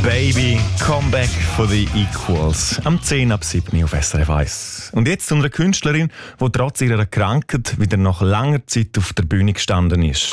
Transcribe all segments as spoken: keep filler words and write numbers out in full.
Baby, Comeback von The Equals. Am zehn ab sieben auf S R F eins. Und jetzt zu einer Künstlerin, die trotz ihrer Krankheit wieder nach langer Zeit auf der Bühne gestanden ist.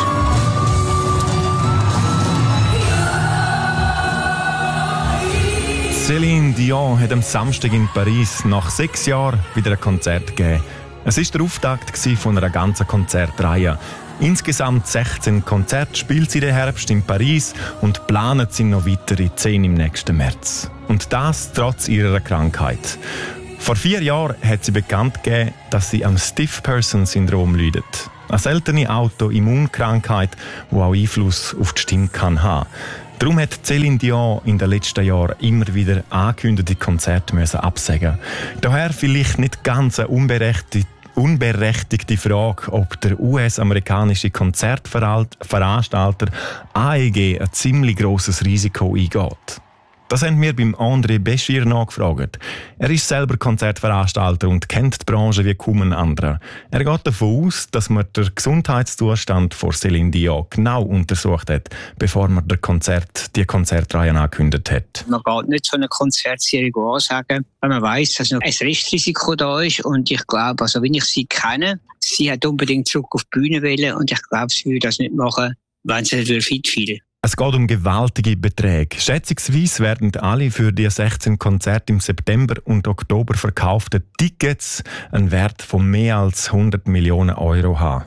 Céline Dion hat am Samstag in Paris nach sechs Jahren wieder ein Konzert gegeben. Es war der Auftakt von einer ganzen Konzertreihe. Insgesamt sechzehn Konzerte spielt sie den Herbst in Paris und planet sie noch weitere zehn im nächsten März. Und das trotz ihrer Krankheit. Vor vier Jahren hat sie bekannt gegeben, dass sie am Stiff-Person-Syndrom leidet. Eine seltene Autoimmunkrankheit, die auch Einfluss auf die Stimme kann haben. Darum hat Céline Dion in den letzten Jahren immer wieder angekündigte Konzerte müssen absagen. Daher vielleicht nicht ganz eine unberechtigte unberechtigte Frage, ob der U S-amerikanische Konzertveranstalter A E G ein ziemlich grosses Risiko eingeht. Das haben wir beim André Béchir nachgefragt. Er ist selber Konzertveranstalter und kennt die Branche wie kaum ein anderer. Er geht davon aus, dass man den Gesundheitszustand von Céline Dion genau untersucht hat, bevor man der Konzert, die Konzertreihe angekündigt hat. Man geht nicht so eine Konzertserie ansagen, wenn man weiss, dass noch ein Restrisiko da ist. Und ich glaube, also wenn ich sie kenne, sie hat unbedingt zurück auf die Bühne wollen und ich glaube, sie würde das nicht machen, wenn sie nicht fit fühlen. Es geht um gewaltige Beträge. Schätzungsweise werden alle für die sechzehn Konzerte im September und Oktober verkauften Tickets einen Wert von mehr als hundert Millionen Euro haben.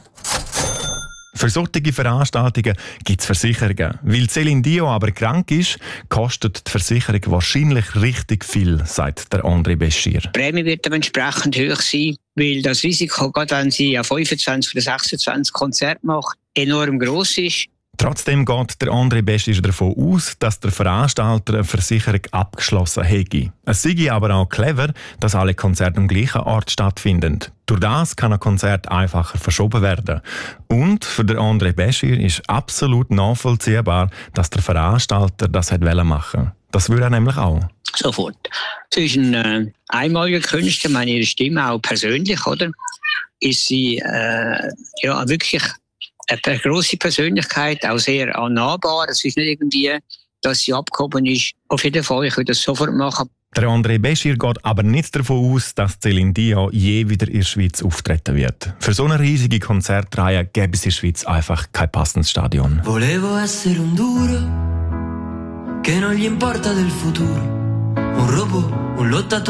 Für solche Veranstaltungen gibt es Versicherungen. Weil Céline Dion aber krank ist, kostet die Versicherung wahrscheinlich richtig viel, sagt der André Béchir. Die Prämie wird entsprechend hoch sein, weil das Risiko, gerade wenn sie ja fünfundzwanzig oder sechsundzwanzig Konzerte macht, enorm gross ist. Trotzdem geht der André Béchir davon aus, dass der Veranstalter eine Versicherung abgeschlossen hätte. Es sei aber auch clever, dass alle Konzerte am gleichen Ort stattfinden. Durch das kann ein Konzert einfacher verschoben werden. Und für den André Béchir ist absolut nachvollziehbar, dass der Veranstalter das machen wollte. Das würde er nämlich auch. Sofort. Sie ist ein äh, einmaliger Künstler, meine ihre Stimme auch persönlich, oder? Ist sie äh, ja wirklich eine grosse Persönlichkeit, auch sehr annahbar. Es ist nicht irgendwie, dass sie abgehoben ist. Auf jeden Fall, ich würde das sofort machen. Der André Béchir geht aber nicht davon aus, dass Céline Dion je wieder in der Schweiz auftreten wird. Für so eine riesige Konzertreihe gäbe es in der Schweiz einfach kein passendes Stadion. Volevo essere un duro, che non gli importa del futuro, un robot, un lottatore.